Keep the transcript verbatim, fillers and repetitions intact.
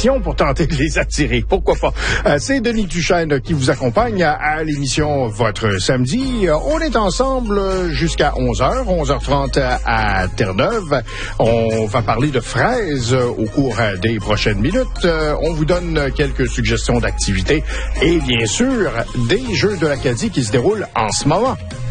questions pour tenter de les attirer. Pourquoi pas? Euh, c'est Denis Duchesne qui vous accompagne à, à l'émission Votre Samedi. Euh, on est ensemble jusqu'à onze heures, onze heures trente à Terre-Neuve. On va parler de fraises au cours des prochaines minutes. Euh, on vous donne quelques suggestions d'activités et bien sûr des Jeux de l'Acadie qui se déroulent en ce moment.